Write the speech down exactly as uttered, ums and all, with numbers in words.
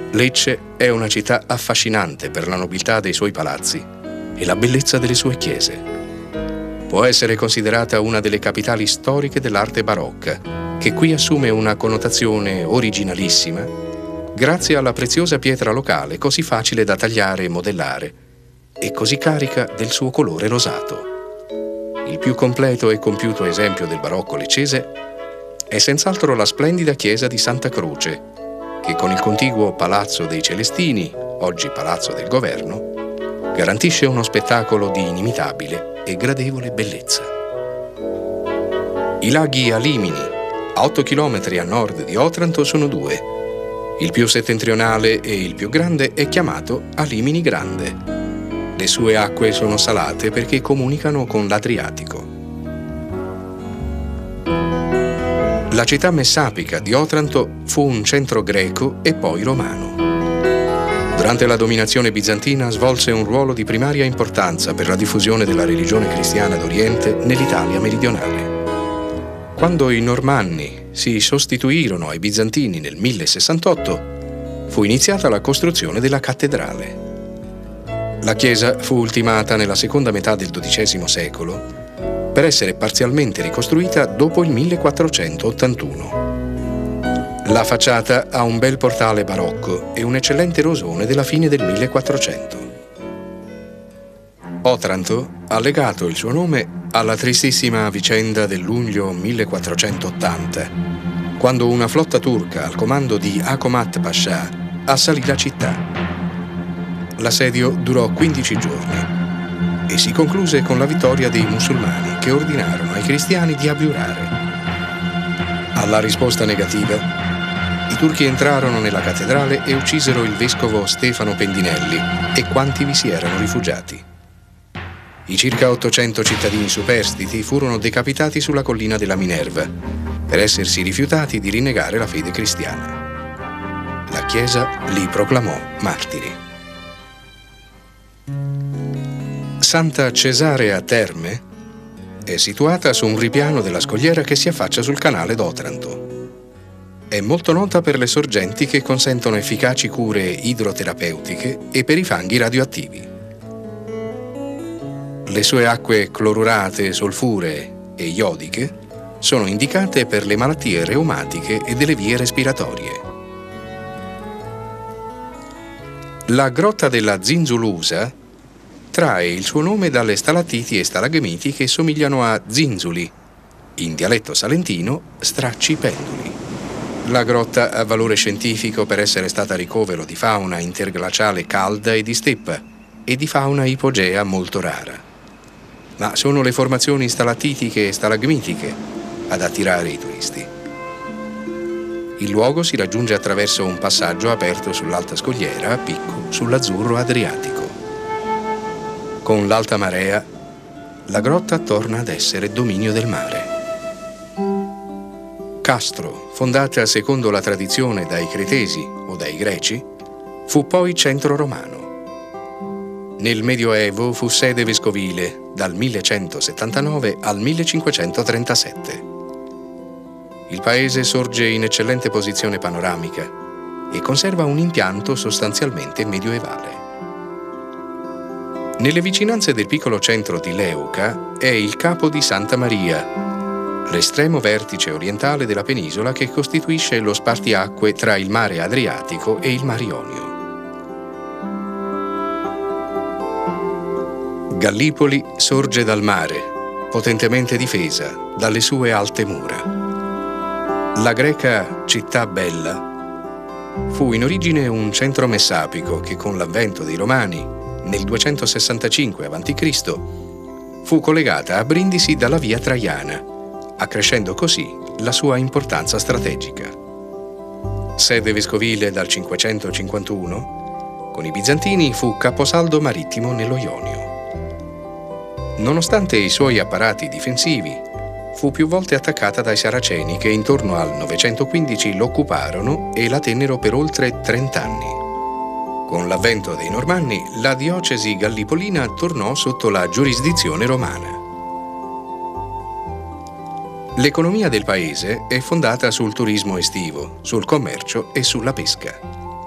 Lecce è una città affascinante per la nobiltà dei suoi palazzi e la bellezza delle sue chiese. Può essere considerata una delle capitali storiche dell'arte barocca, che qui assume una connotazione originalissima grazie alla preziosa pietra locale così facile da tagliare e modellare e così carica del suo colore rosato. Il più completo e compiuto esempio del barocco leccese è senz'altro la splendida chiesa di Santa Croce, che con il contiguo Palazzo dei Celestini, oggi Palazzo del Governo, garantisce uno spettacolo di inimitabile e gradevole bellezza. I laghi Alimini, a otto chilometri a nord di Otranto, sono due. Il più settentrionale e il più grande è chiamato Alimini Grande. Le sue acque sono salate perché comunicano con l'Adriatico. La città messapica di Otranto fu un centro greco e poi romano. Durante la dominazione bizantina svolse un ruolo di primaria importanza per la diffusione della religione cristiana d'Oriente nell'Italia meridionale. Quando i Normanni si sostituirono ai bizantini nel mille sessantotto, fu iniziata la costruzione della cattedrale. La chiesa fu ultimata nella seconda metà del dodicesimo secolo per essere parzialmente ricostruita dopo il millequattrocentottantuno. La facciata ha un bel portale barocco e un eccellente rosone della fine del millequattrocento. Otranto ha legato il suo nome alla tristissima vicenda del luglio millequattrocentottanta, quando una flotta turca al comando di Akomat Pascià assalì la città. L'assedio durò quindici giorni e si concluse con la vittoria dei musulmani che ordinarono ai cristiani di abiurare. Alla risposta negativa, i turchi entrarono nella cattedrale e uccisero il vescovo Stefano Pendinelli e quanti vi si erano rifugiati. I circa ottocento cittadini superstiti furono decapitati sulla collina della Minerva per essersi rifiutati di rinnegare la fede cristiana. La Chiesa li proclamò martiri. Santa Cesarea Terme è situata su un ripiano della scogliera che si affaccia sul canale d'Otranto. È molto nota per le sorgenti che consentono efficaci cure idroterapeutiche e per i fanghi radioattivi. Le sue acque clorurate, solfuree e iodiche sono indicate per le malattie reumatiche e delle vie respiratorie. La grotta della Zinzulusa trae il suo nome dalle stalattiti e stalagmiti che somigliano a zinzuli, in dialetto salentino stracci penduli. La grotta ha valore scientifico per essere stata ricovero di fauna interglaciale calda e di steppa e di fauna ipogea molto rara. Ma sono le formazioni stalattitiche e stalagmitiche ad attirare i turisti. Il luogo si raggiunge attraverso un passaggio aperto sull'alta scogliera a picco sull'azzurro Adriatico. Con l'alta marea, la grotta torna ad essere dominio del mare. Castro, fondata secondo la tradizione dai Cretesi o dai Greci, fu poi centro romano. Nel Medioevo fu sede vescovile dal millecentosettantanove al millecinquecentotrentasette. Il paese sorge in eccellente posizione panoramica e conserva un impianto sostanzialmente medioevale. Nelle vicinanze del piccolo centro di Leuca è il Capo di Santa Maria, l'estremo vertice orientale della penisola che costituisce lo spartiacque tra il mare Adriatico e il mar Ionio. Gallipoli sorge dal mare, potentemente difesa dalle sue alte mura. La greca Città Bella fu in origine un centro messapico che con l'avvento dei Romani nel duecentosessantacinque avanti Cristo fu collegata a Brindisi dalla via Traiana, accrescendo così la sua importanza strategica. Sede vescovile dal cinquecentocinquantuno, con i bizantini fu caposaldo marittimo nello Ionio. Nonostante i suoi apparati difensivi, fu più volte attaccata dai Saraceni che intorno al novecentoquindici l'occuparono e la tennero per oltre trent'anni. Con l'avvento dei Normanni, la diocesi gallipolina tornò sotto la giurisdizione romana. L'economia del paese è fondata sul turismo estivo, sul commercio e sulla pesca.